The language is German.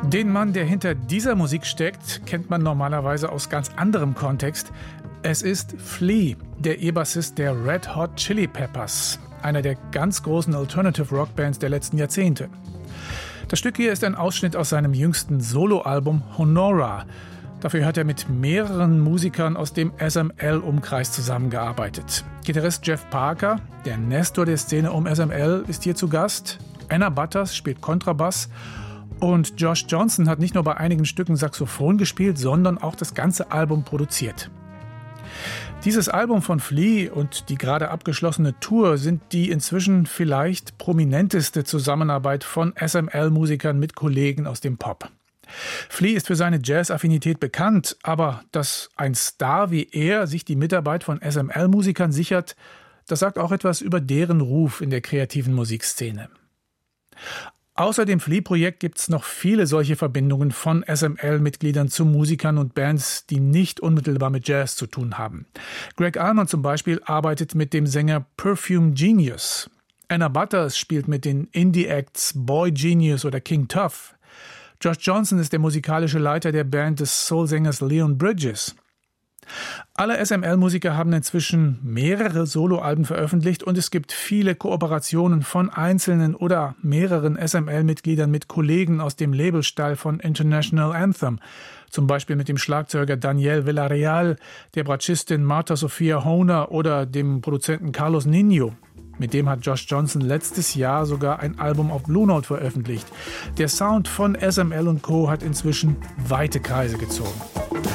Den Mann, der hinter dieser Musik steckt, kennt man normalerweise aus ganz anderem Kontext. Es ist Flea, der E-Bassist der Red Hot Chili Peppers, einer der ganz großen Alternative-Rock-Bands der letzten Jahrzehnte. Das Stück hier ist ein Ausschnitt aus seinem jüngsten Soloalbum Honora. Dafür hat er mit mehreren Musikern aus dem SML-Umkreis zusammengearbeitet. Gitarrist Jeff Parker, der Nestor der Szene um SML, ist hier zu Gast. Anna Butters spielt Kontrabass. Und Josh Johnson hat nicht nur bei einigen Stücken Saxophon gespielt, sondern auch das ganze Album produziert. Dieses Album von Flea und die gerade abgeschlossene Tour sind die inzwischen vielleicht prominenteste Zusammenarbeit von SML-Musikern mit Kollegen aus dem Pop. Flea ist für seine Jazz-Affinität bekannt, aber dass ein Star wie er sich die Mitarbeit von SML-Musikern sichert, das sagt auch etwas über deren Ruf in der kreativen Musikszene. Außer dem Flea-Projekt gibt es noch viele solche Verbindungen von SML-Mitgliedern zu Musikern und Bands, die nicht unmittelbar mit Jazz zu tun haben. Greg Allman zum Beispiel arbeitet mit dem Sänger Perfume Genius. Anna Butters spielt mit den Indie-Acts Boy Genius oder King Tuff. Josh Johnson ist der musikalische Leiter der Band des Soul-Sängers Leon Bridges. Alle SML-Musiker haben inzwischen mehrere Soloalben veröffentlicht und es gibt viele Kooperationen von einzelnen oder mehreren SML-Mitgliedern mit Kollegen aus dem Labelstall von International Anthem, zum Beispiel mit dem Schlagzeuger Daniel Villarreal, der Bratschistin Marta Sophia Honer oder dem Produzenten Carlos Nino. Mit dem hat Josh Johnson letztes Jahr sogar ein Album auf Blue Note veröffentlicht. Der Sound von SML & Co. hat inzwischen weite Kreise gezogen.